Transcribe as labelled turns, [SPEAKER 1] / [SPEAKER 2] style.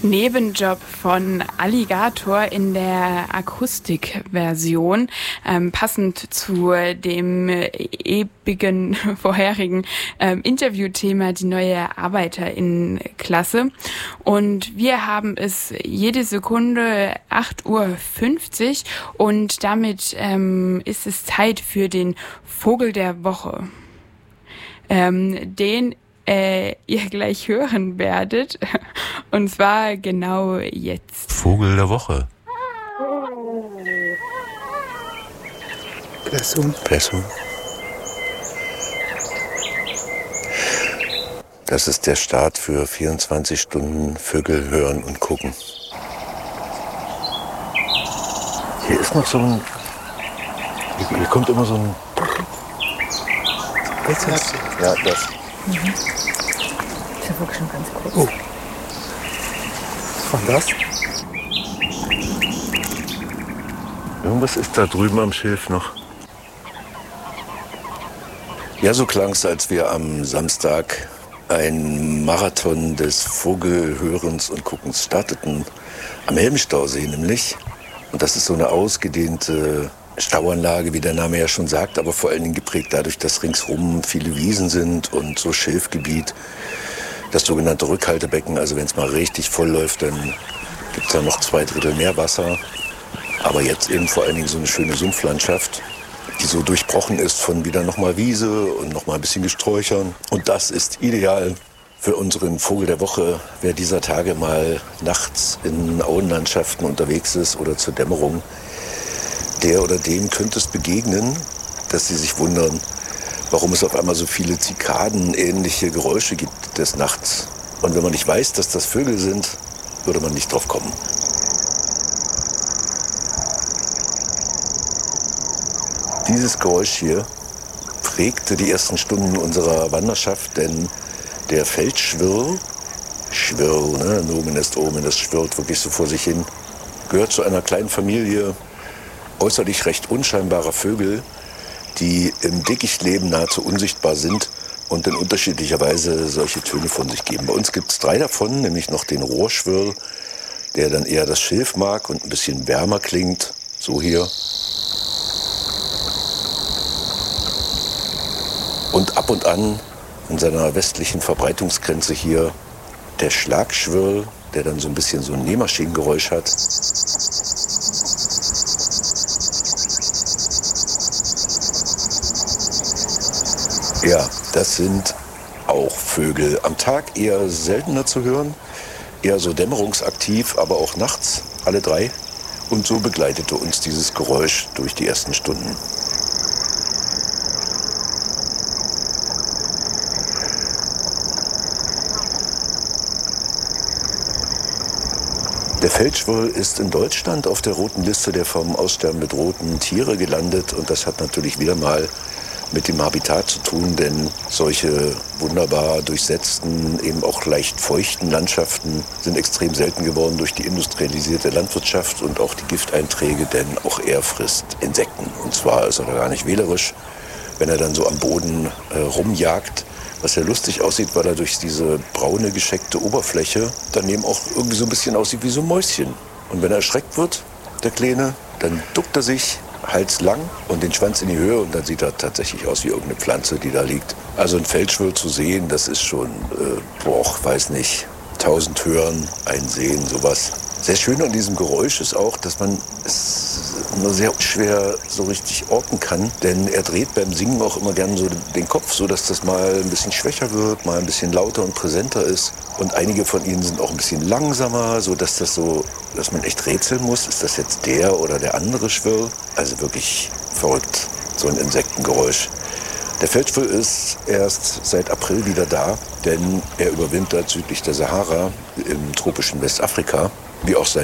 [SPEAKER 1] Nebenjob von Alligator in der Akustikversion, passend zu dem ewigen vorherigen Interviewthema die neue ArbeiterInnenklasse. Und wir haben es jede Sekunde 8:50 Uhr und damit ist es Zeit für den Vogel der Woche, den ihr gleich hören werdet. Und zwar genau jetzt.
[SPEAKER 2] Vogel der Woche. Plessum. Das ist der Start für 24 Stunden Vögel hören und gucken. Hier ist noch so ein... Hier kommt immer so ein... Ja, das.
[SPEAKER 3] Mhm. Ich habe wirklich schon ganz kurz.
[SPEAKER 4] Oh. Was war das?
[SPEAKER 2] Irgendwas ist da drüben am Schilf noch. Ja, so klang es, als wir am Samstag einen Marathon des Vogelhörens und Guckens starteten. Am Helmstausee nämlich. Und das ist so eine ausgedehnte Stauanlage, wie der Name ja schon sagt, aber vor allen Dingen geprägt dadurch, dass ringsrum viele Wiesen sind und so Schilfgebiet. Das sogenannte Rückhaltebecken, also wenn es mal richtig voll läuft, dann gibt es da noch 2/3 mehr Wasser. Aber jetzt eben vor allen Dingen so eine schöne Sumpflandschaft, die so durchbrochen ist von wieder nochmal Wiese und nochmal ein bisschen Gesträuchern. Und das ist ideal für unseren Vogel der Woche. Wer dieser Tage mal nachts in Auenlandschaften unterwegs ist oder zur Dämmerung, der oder dem könnte es begegnen, dass sie sich wundern, warum es auf einmal so viele Zikaden-ähnliche Geräusche gibt des Nachts. Und wenn man nicht weiß, dass das Vögel sind, würde man nicht drauf kommen. Dieses Geräusch hier prägte die ersten Stunden unserer Wanderschaft, denn der Feldschwirr, Nomen est Omen, das schwirrt wirklich so vor sich hin, gehört zu einer kleinen Familie äußerlich recht unscheinbarer Vögel, die im Dickichtleben nahezu unsichtbar sind und in unterschiedlicher Weise solche Töne von sich geben. Bei uns gibt es 3 davon, nämlich noch den Rohrschwirr, der dann eher das Schilf mag und ein bisschen wärmer klingt, so hier. Und ab und an in seiner westlichen Verbreitungsgrenze hier der Schlagschwirr, der dann so ein bisschen so ein Nähmaschinengeräusch hat. Ja, das sind auch Vögel. Am Tag eher seltener zu hören, eher so dämmerungsaktiv, aber auch nachts, alle 3. Und so begleitete uns dieses Geräusch durch die ersten Stunden. Der Feldschwirr ist in Deutschland auf der roten Liste der vom Aussterben bedrohten Tiere gelandet. Und das hat natürlich wieder mal mit dem Habitat zu tun, denn solche wunderbar durchsetzten, eben auch leicht feuchten Landschaften sind extrem selten geworden durch die industrialisierte Landwirtschaft und auch die Gifteinträge, denn auch er frisst Insekten. Und zwar ist er da gar nicht wählerisch, wenn er dann so am Boden rumjagt. Was ja lustig aussieht, weil er durch diese braune, gescheckte Oberfläche daneben auch irgendwie so ein bisschen aussieht wie so ein Mäuschen. Und wenn er erschreckt wird, der Kleine, dann duckt er sich, Hals lang und den Schwanz in die Höhe und dann sieht er tatsächlich aus wie irgendeine Pflanze, die da liegt. Also ein Feldschwirr zu sehen, das ist schon, weiß nicht, 1000 hören, ein sehen, sowas. Sehr schön an diesem Geräusch ist auch, dass man es nur sehr schwer so richtig orten kann, denn er dreht beim Singen auch immer gern so den Kopf, so dass das mal ein bisschen schwächer wird, mal ein bisschen lauter und präsenter ist. Und einige von ihnen sind auch ein bisschen langsamer, so dass dass man echt rätseln muss, ist das jetzt der oder der andere Schwirr? Also wirklich verrückt, so ein Insektengeräusch. Der Feldschwirr ist erst seit April wieder da, denn er überwintert südlich der Sahara im tropischen Westafrika, wie auch sein